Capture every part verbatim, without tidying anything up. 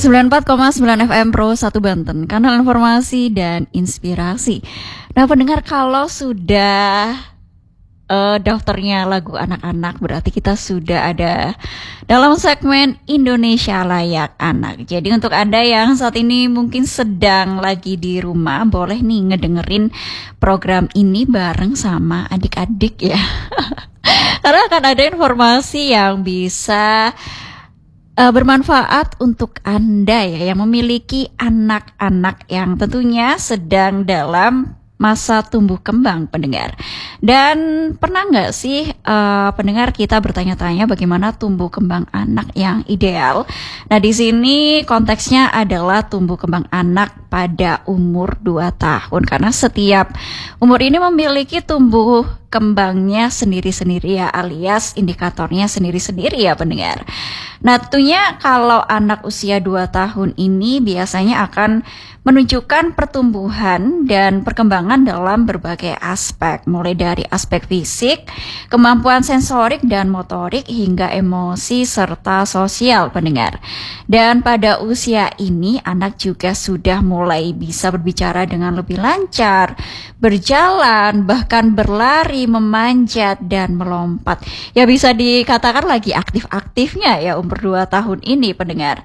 sembilan puluh empat koma sembilan F M Pro satu Banten, kanal informasi dan inspirasi. Nah pendengar, kalau sudah uh, daftarnya lagu anak-anak, berarti kita sudah ada dalam segmen Indonesia Layak Anak. Jadi untuk Anda yang saat ini mungkin sedang lagi di rumah, boleh nih ngedengerin program ini bareng sama adik-adik ya. Karena akan ada informasi yang bisa Uh, bermanfaat untuk Anda ya yang memiliki anak-anak yang tentunya sedang dalam masa tumbuh kembang, pendengar. Dan pernah nggak sih uh, pendengar kita bertanya-tanya bagaimana tumbuh kembang anak yang ideal? Nah di sini konteksnya adalah tumbuh kembang anak pada umur dua tahun, karena setiap umur ini memiliki tumbuh kembangnya sendiri-sendiri ya, alias indikatornya sendiri-sendiri ya pendengar. Nah tentunya kalau anak usia dua tahun ini biasanya akan menunjukkan pertumbuhan dan perkembangan dalam berbagai aspek, mulai dari aspek fisik, kemampuan sensorik dan motorik, hingga emosi serta sosial pendengar. Dan pada usia ini anak juga sudah mulai bisa berbicara dengan lebih lancar, berjalan, bahkan berlari, memanjat dan melompat. Ya bisa dikatakan lagi aktif-aktifnya ya umur dua tahun ini pendengar.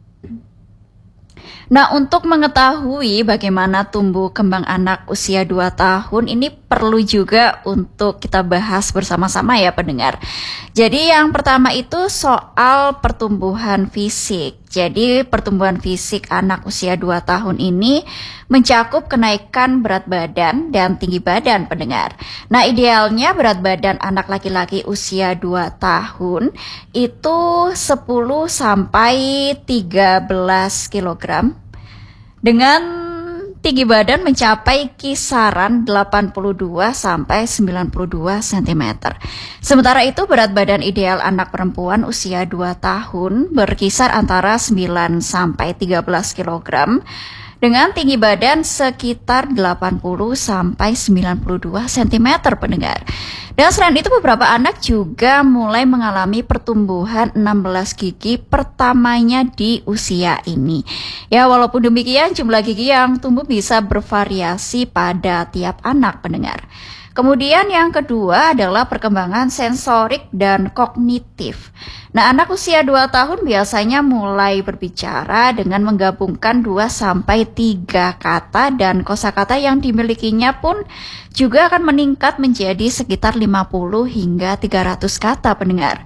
Nah, untuk mengetahui bagaimana tumbuh kembang anak usia dua tahun ini perlu juga untuk kita bahas bersama-sama ya pendengar. Jadi yang pertama itu soal pertumbuhan fisik. Jadi pertumbuhan fisik anak usia dua tahun ini mencakup kenaikan berat badan dan tinggi badan pendengar. Nah, idealnya berat badan anak laki-laki usia dua tahun itu sepuluh sampai tiga belas kilogram. Dengan tinggi badan mencapai kisaran delapan puluh dua sampai sembilan puluh dua sentimeter. Sementara itu berat badan ideal anak perempuan usia dua tahun berkisar antara sembilan sampai tiga belas kilogram dengan tinggi badan sekitar delapan puluh sampai sembilan puluh dua sentimeter pendengar. Dan selain itu beberapa anak juga mulai mengalami pertumbuhan enam belas gigi pertamanya di usia ini. Ya walaupun demikian jumlah gigi yang tumbuh bisa bervariasi pada tiap anak pendengar. Kemudian yang kedua adalah perkembangan sensorik dan kognitif. Nah, anak usia dua tahun biasanya mulai berbicara dengan menggabungkan dua sampai tiga kata, dan kosakata yang dimilikinya pun juga akan meningkat menjadi sekitar lima puluh hingga tiga ratus kata pendengar.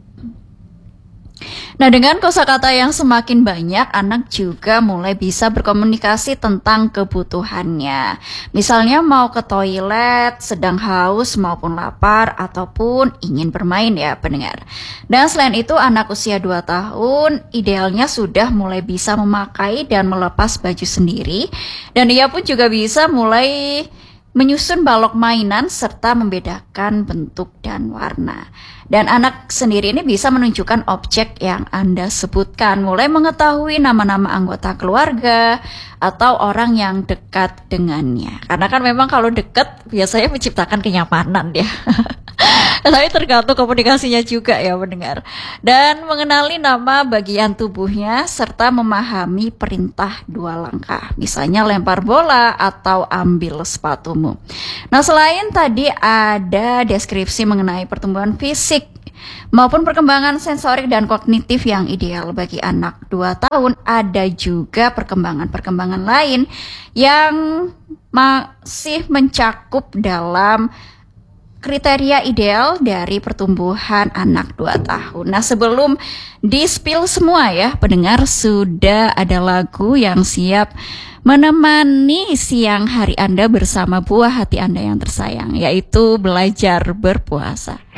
Nah, dengan kosakata yang semakin banyak, anak juga mulai bisa berkomunikasi tentang kebutuhannya. Misalnya mau ke toilet, sedang haus maupun lapar, ataupun ingin bermain ya pendengar. Dan selain itu anak usia dua tahun idealnya sudah mulai bisa memakai dan melepas baju sendiri. Dan ia pun juga bisa mulai menyusun balok mainan serta membedakan bentuk dan warna. Dan anak sendiri ini bisa menunjukkan objek yang Anda sebutkan, mulai mengetahui nama-nama anggota keluarga atau orang yang dekat dengannya. Karena kan memang kalau dekat biasanya menciptakan kenyamanan ya. Tapi tergantung komunikasinya juga ya pendengar. Dan mengenali nama bagian tubuhnya serta memahami perintah dua langkah. Misalnya lempar bola atau ambil sepatumu. Nah selain tadi ada deskripsi mengenai pertumbuhan fisik maupun perkembangan sensorik dan kognitif yang ideal bagi anak dua tahun, ada juga perkembangan-perkembangan lain yang masih mencakup dalam kriteria ideal dari pertumbuhan anak dua tahun. Nah sebelum di-spill semua ya pendengar, sudah ada lagu yang siap menemani siang hari Anda bersama buah hati Anda yang tersayang, yaitu Belajar Berpuasa.